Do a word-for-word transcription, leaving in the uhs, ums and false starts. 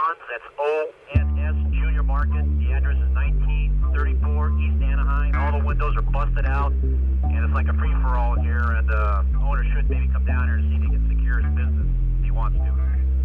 On's. That's O N S Junior Market. The address is nineteen thirty-four East Anaheim. All the windows are busted out, and it's like a free-for-all here, and uh, the owner should maybe come down here and see if he can secure his business if he wants to.